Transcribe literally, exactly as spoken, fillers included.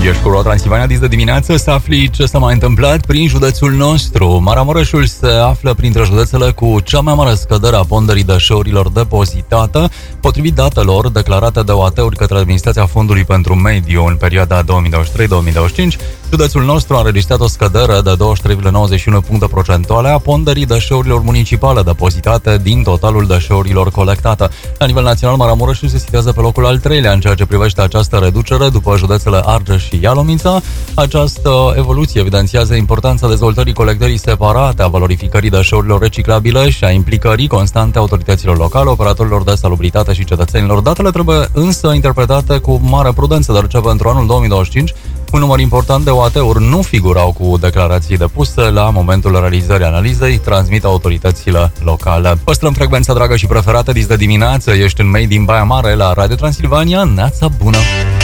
Ești cu Transilvania dis de dimineață să afli ce s-a mai întâmplat prin județul nostru. Maramureșul se află printre județele cu cea mai mare scădere a ponderii deșeurilor depozitate, potrivit datelor declarate de O A T-uri către Administrația Fondului pentru Mediu în perioada două mii douăzeci și trei două mii douăzeci și cinci. Județul nostru a înregistrat o scădere de douăzeci și trei virgulă nouăzeci și unu puncte procentuale a ponderii deșeurilor municipale depozitate din totalul deșeurilor colectate. La nivel național, Maramureșul se situează pe locul al treilea în ceea ce privește această reducere, după județele Argeș și Ialomița. Această evoluție evidențiază importanța dezvoltării colectării separate, a valorificării deșeurilor reciclabile și a implicării constante autorităților locale, operatorilor de salubritate și cetățenilor. Datele trebuie însă interpretate cu mare prudență, deoarece pentru anul două mii douăzeci și cinci un număr important de O A T-uri nu figurau cu declarații depuse la momentul realizării analizei, transmit autoritățile locale. Păstrăm frecvența dragă și preferată dis de dimineață, ești în Made din Baia Mare la Radio Transilvania. Neața bună!